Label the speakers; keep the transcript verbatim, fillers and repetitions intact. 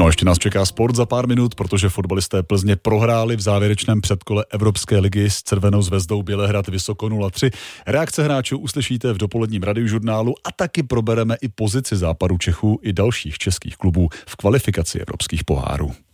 Speaker 1: No a ještě nás čeká sport za pár minut, protože fotbalisté Plzně prohráli v závěrečném předkole Evropské ligy s Červenou zvezdou Bělehrad Vysoko nula tři. Reakce hráčů uslyšíte v dopoledním radiožurnálu a taky probereme i pozici západu Čechů i dalších českých klubů v kvalifikaci evropských pohárů.